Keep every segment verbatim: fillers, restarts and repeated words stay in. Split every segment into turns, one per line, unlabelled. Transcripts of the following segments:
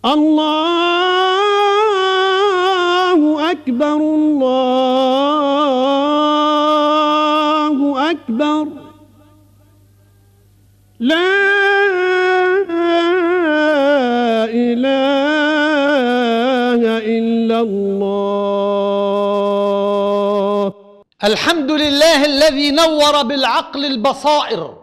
الله أكبر الله أكبر لا إله إلا الله.
الحمد لله الذي نور بالعقل البصائر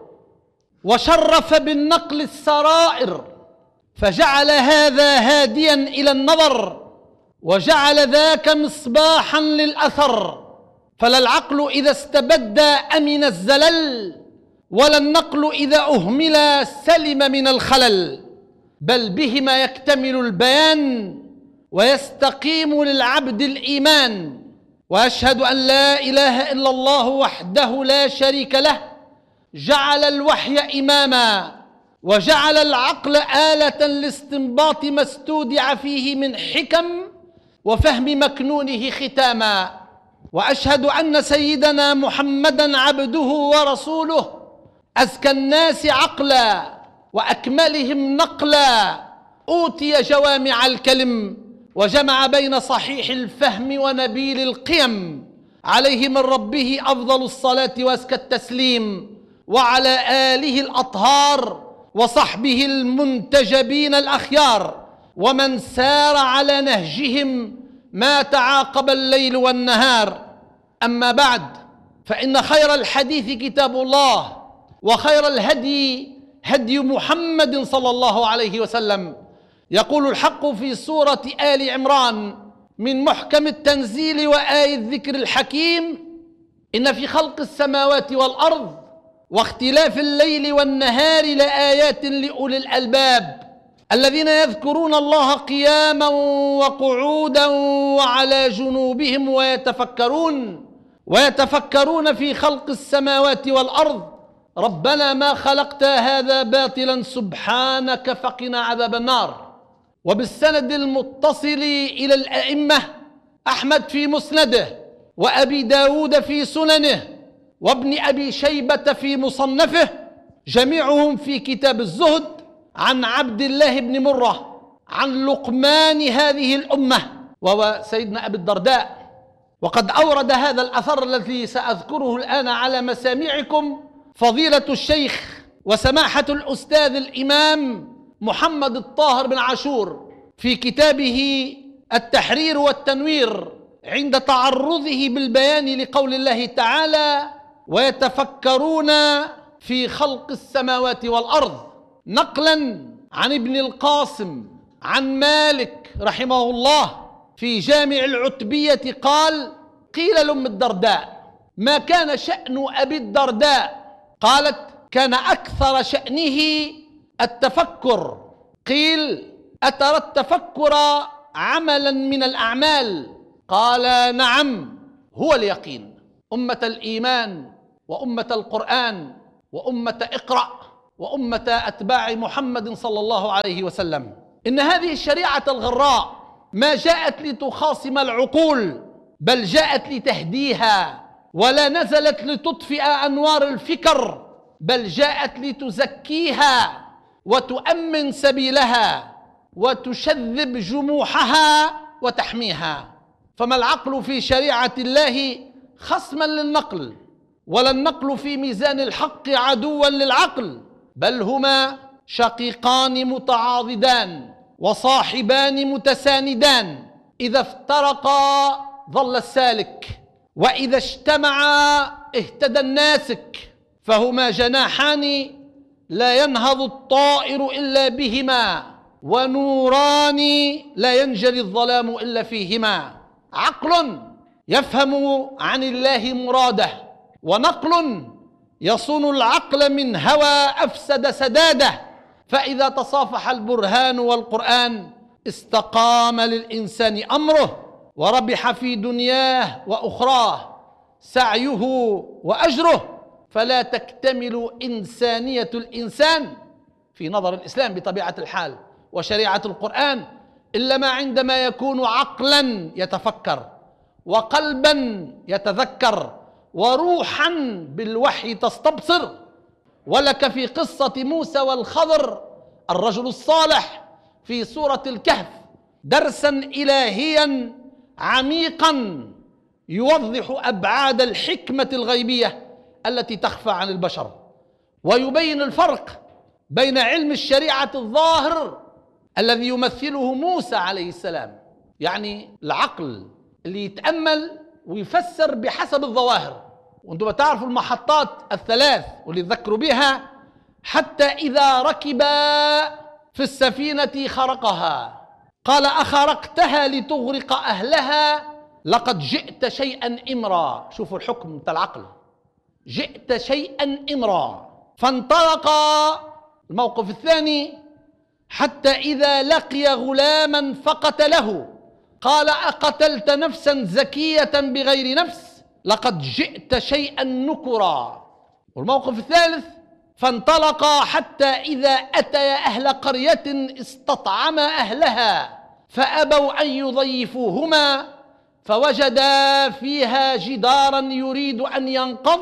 وشرف بالنقل السرائر، فجعل هذا هاديا إلى النظر وجعل ذاك مصباحا للأثر. فلا العقل إذا استبد أمن الزلل، ولا النقل إذا أهمل سلم من الخلل، بل بهما يكتمل البيان ويستقيم للعبد الإيمان. وأشهد أن لا إله إلا الله وحده لا شريك له، جعل الوحي إماما وجعل العقل آلة لاستنباط ما استودع فيه من حكم وفهم مكنونه ختاما. وأشهد أن سيدنا محمدًا عبده ورسوله، أزكى الناس عقلا وأكملهم نقلا، أوتي جوامع الكلم وجمع بين صحيح الفهم ونبيل القيم، عليه من ربه أفضل الصلاة وأزكى التسليم، وعلى آله الأطهار وصحبه المنتجبين الأخيار، ومن سار على نهجهم ما تعاقب الليل والنهار. أما بعد، فإن خير الحديث كتاب الله، وخير الهدي هدي محمد صلى الله عليه وسلم. يقول الحق في سورة آل عمران من محكم التنزيل وآي الذكر الحكيم: إن في خلق السماوات والأرض واختلاف الليل والنهار لآيات لأولي الألباب الذين يذكرون الله قياما وقعودا وعلى جنوبهم ويتفكرون ويتفكرون في خلق السماوات والأرض ربنا ما خلقت هذا باطلا سبحانك فقنا عذاب النار. وبالسند المتصل إلى الأئمة أحمد في مسنده، وأبي داود في سننه، وابن أبي شيبة في مصنفه، جميعهم في كتاب الزهد، عن عبد الله بن مرة عن لقمان هذه الأمة وهو سيدنا أبي الدرداء. وقد أورد هذا الأثر الذي سأذكره الآن على مسامعكم فضيلة الشيخ وسماحة الأستاذ الإمام محمد الطاهر بن عاشور في كتابه التحرير والتنوير، عند تعرضه بالبيان لقول الله تعالى: ويتفكرون في خلق السماوات والأرض، نقلا عن ابن القاسم عن مالك رحمه الله في جامع العتبية قال: قيل لأم الدرداء: ما كان شأن أبي الدرداء؟ قالت: كان أكثر شأنه التفكر. قيل: أترى التفكر عملا من الأعمال؟ قال: نعم، هو اليقين. أمة الإيمان وأمة القرآن وأمة اقرأ وأمة أتباع محمد صلى الله عليه وسلم، إن هذه الشريعة الغراء ما جاءت لتخاصم العقول، بل جاءت لتهديها، ولا نزلت لتطفئ أنوار الفكر، بل جاءت لتزكيها وتؤمن سبيلها وتشذب جموحها وتحميها. فما العقل في شريعة الله خصما للنقل، ولا النقل في ميزان الحق عدوا للعقل، بل هما شقيقان متعاضدان وصاحبان متساندان، إذا افترقا ضل السالك، وإذا اجتمعا اهتدى الناسك، فهما جناحان لا ينهض الطائر إلا بهما، ونوران لا ينجلي الظلام إلا فيهما. عقل يفهم عن الله مراده، ونقل يصون العقل من هوى أفسد سداده. فإذا تصافح البرهان والقرآن استقام للإنسان أمره، وربح في دنياه وأخراه سعيه وأجره، فلا تكتمل إنسانية الإنسان في نظر الإسلام بطبيعة الحال وشريعة القرآن إلا ما عندما يكون عقلا يتفكر، وقلبا يتذكر، وروحا بالوحي تستبصر. ولك في قصة موسى والخضر الرجل الصالح في سورة الكهف درسا إلهيا عميقا يوضح أبعاد الحكمة الغيبية التي تخفى عن البشر، ويبين الفرق بين علم الشريعة الظاهر الذي يمثله موسى عليه السلام، يعني العقل اللي يتأمل ويفسر بحسب الظواهر. وانتم بتعرفوا المحطات الثلاث واللي تذكروا بها، حتى إذا ركبا في السفينة خرقها قال أخرقتها لتغرق أهلها لقد جئت شيئا إمرا. شوفوا الحكم بتاع العقل، جئت شيئا إمرا. فانطلقا. الموقف الثاني حتى إذا لقي غلاما فقتله قال أقتلت نفسا زكية بغير نفس لقد جئت شيئا نكرا. والموقف الثالث فانطلقا حتى إذا أتيا أهل قرية استطعما أهلها فأبوا أن يضيفوهما فوجدا فيها جدارا يريد أن ينقض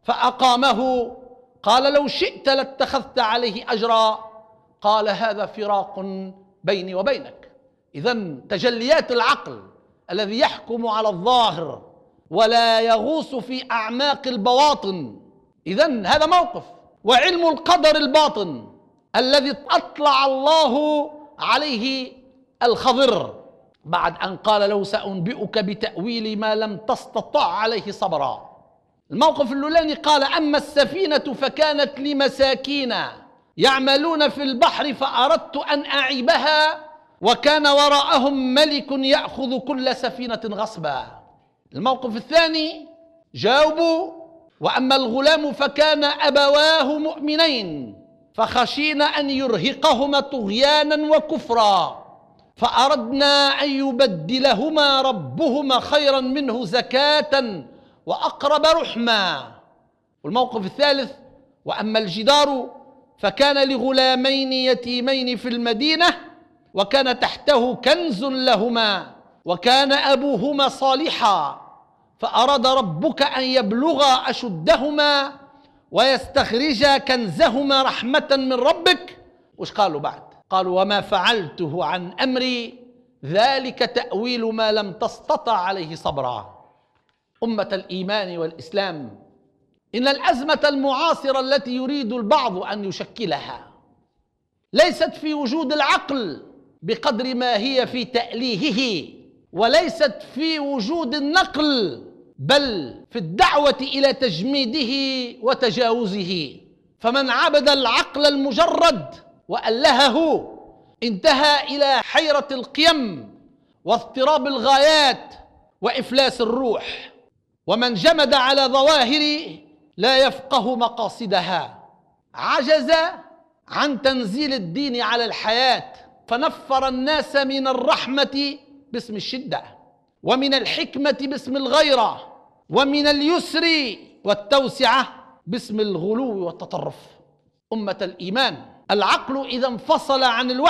فأقامه قال لو شئت لاتخذت عليه أجرا قال هذا فراق بيني وبينك. إذن تجليات العقل الذي يحكم على الظاهر ولا يغوص في أعماق البواطن. إذن هذا موقف. وعلم القدر الباطن الذي أطلع الله عليه الخضر بعد أن قال لو سأنبئك بتأويل ما لم تستطع عليه صبرا. الموقف الأولاني قال أما السفينة فكانت لمساكين يعملون في البحر فأردت أن أعيبها وكان وراءهم ملك يأخذ كل سفينة غصبا. الموقف الثاني جاوبوا وأما الغلام فكان أبواه مؤمنين فخشينا أن يرهقهما طغيانا وكفرا فأردنا أن يبدلهما ربهما خيرا منه زكاة وأقرب رحما. والموقف الثالث وأما الجدار فكان لغلامين يتيمين في المدينة وكان تحته كنز لهما وكان أبوهما صالحا فأراد ربك أن يبلغا أشدهما ويستخرجا كنزهما رحمة من ربك. وش قالوا بعد؟ قالوا وما فعلته عن أمري ذلك تأويل ما لم تستطع عليه صبرا. أمة الإيمان والإسلام، إن الأزمة المعاصرة التي يريد البعض أن يشكلها ليست في وجود العقل بقدر ما هي في تأليهه، وليست في وجود النقل بل في الدعوة إلى تجميده وتجاوزه. فمن عبد العقل المجرد وألهه انتهى إلى حيرة القيم واضطراب الغايات وإفلاس الروح. ومن جمد على ظواهر لا يفقه مقاصدها عجز عن تنزيل الدين على الحياة فنفر الناس من الرحمة باسم الشدة ومن الحكمة باسم الغيرة ومن اليسر والتوسعة باسم الغلو والتطرف. أمة الإيمان، العقل إذا انفصل عن الوحي